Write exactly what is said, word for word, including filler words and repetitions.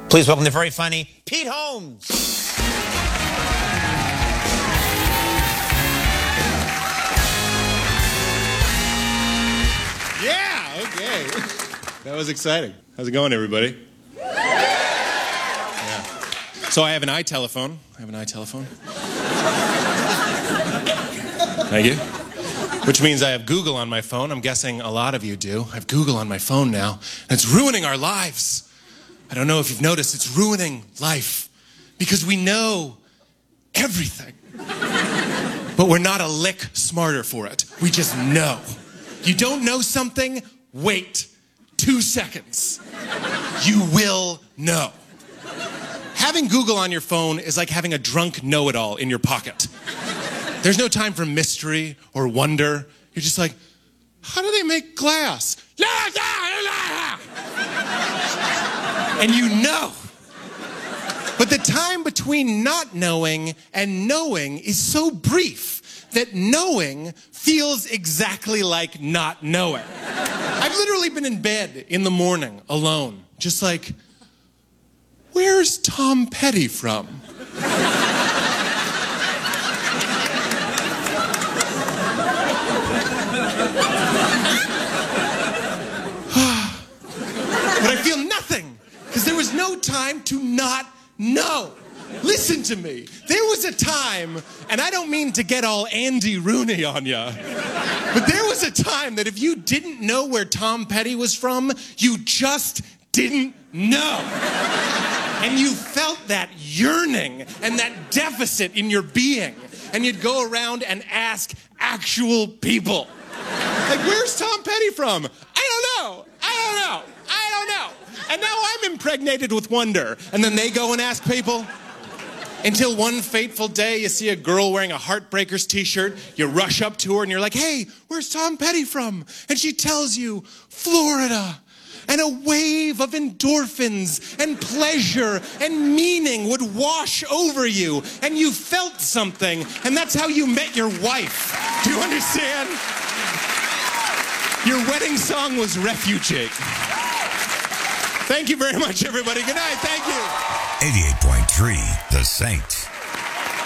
Please welcome the very funny Pete Holmes. Yeah, okay. That was exciting. How's it going, everybody? Yeah. So I have an iTelephone. I have an iTelephone. Thank you. Which means I have Google on my phone. I'm guessing a lot of you do. I have Google on my phone now, and it's ruining our lives. I don't know if you've noticed, it's ruining life because we know everything. But we're not a lick smarter for it. We just know. You don't know something? Wait two seconds. You will know. Having Google on your phone is like having a drunk know-it-all in your pocket. There's no time for mystery or wonder. You're just like, how do they make glass? And you know. But the time between not knowing and knowing is so brief that knowing feels exactly like not knowing. I've literally been in bed in the morning alone, just like, where's Tom Petty from? But I feel nothing, because there was no time to not know. Listen to me. There was a time, and I don't mean to get all Andy Rooney on ya, but there was a time that if you didn't know where Tom Petty was from, you just didn't know. And you felt that yearning and that deficit in your being. And you'd go around and ask actual people. Like, where's Tom Petty from? I don't know. I don't know. I don't know. And now I'm impregnated with wonder. And then they go and ask people. Until one fateful day, you see a girl wearing a Heartbreakers t-shirt. You rush up to her and you're like, hey, where's Tom Petty from? And she tells you, Florida. And a wave of endorphins and pleasure and meaning would wash over you. And you felt something. And that's how you met your wife. Do you understand? Your wedding song was Refugee. Thank you very much, everybody. Good night. Thank you. eighty-eight point three The Saint.